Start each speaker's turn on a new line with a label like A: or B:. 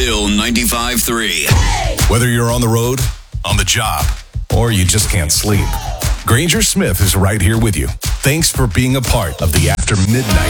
A: Bill 95.3.
B: Whether you're on the road, on the job, or you just can't sleep, Granger Smith is right here with you. Thanks for being a part of the After Midnight